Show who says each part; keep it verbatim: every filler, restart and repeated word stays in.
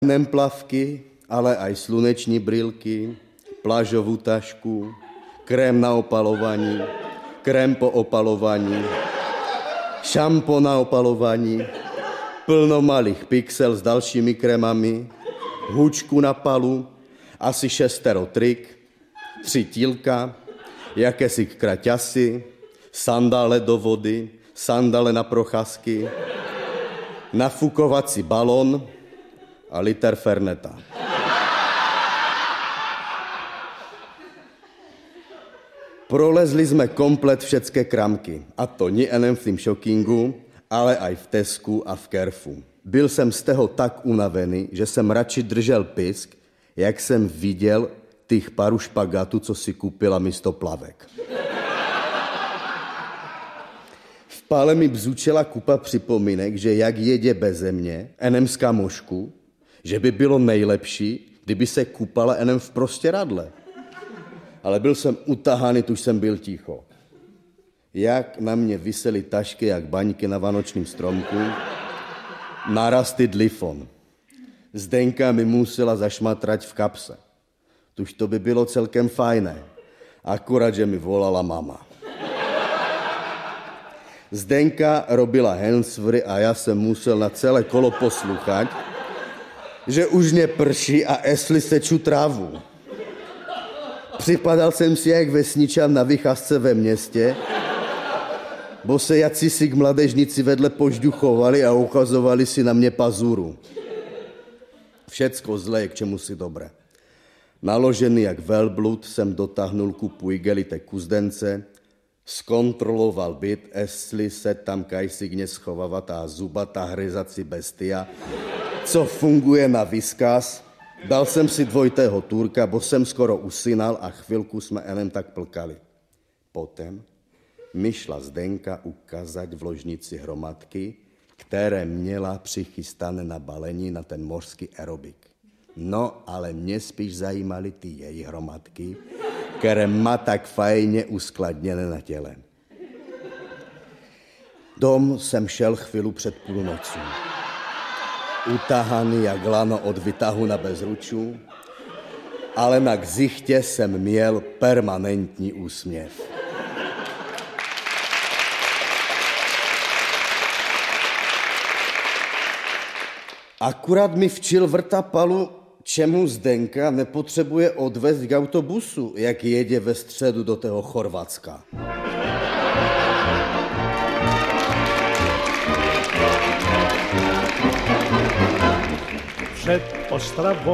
Speaker 1: Nem plavky, ale aj sluneční brýlky, plážovú tašku, krém na opalovaní, krém po opalovaní, šampo na opalovaní, plno malých pixel s dalšími krémami, hůčku na palu, asi šestero trik, tři tílka, jakési kraťasy, sandále do vody, sandále na procházky, nafukovací balon a liter Ferneta. Prolezli jsme komplet všetké kramky, a to nie jenom v tým shoppingu, ale aj v Tesku a v Kerfu. Byl jsem z toho tak unavený, že jsem radši držel pisk, jak jsem viděl těch paru špagátů, co si koupila místo plavek. V pále mi bzučela kupa připomínek, že jak jedě beze mě, enem z kamošku, že by bylo nejlepší, kdyby se kupala enem v prostěradle. Ale byl jsem utahaný, tuž jsem byl ticho. Jak na mě visely tašky, jak baňky na vánočním stromku, narasty dlifon. Zdenka mi musela zašmatrať v kapse. Tuž to by bylo celkem fajné, akurát, že mi volala mama. Zdenka robila hensvry a já jsem musel na celé kolo poslouchat, že už mě prší a esli seču trávu. Připadal jsem si jak vesničan na vycházce ve městě, bo se jacisi k mladežnici vedle požduchovali a ukazovali si na mě pazuru. Všecko zlé je k čemu si dobré. Naložený jak velblud jsem dotáhnul kupu igelité kuzdence, zkontroloval byt, jestli se tam kajsigně schovává ta zubatá hryzací bestia, co funguje na vyskaz. Dal jsem si dvojitého Turka, bo jsem skoro usínal a chvilku jsme enem tak plkali. Potom mi šla Zdenka ukázat v ložnici hromadky, které měla přichystané na balení na ten mořský aerobik. No, ale mě spíš zajímaly ty její hromadky, které má tak fajně uskladněné na těle. Dom jsem šel chvíli před půlnocí. Utahaný jak lano od vytahu na bezruču, ale na ksichtě jsem měl permanentní úsměv. Akurát mi včil vrtapalu, čemu Zdenka nepotřebuje odvést k autobusu, jak jedě ve středu do toho Chorvatska.
Speaker 2: Před Ostravou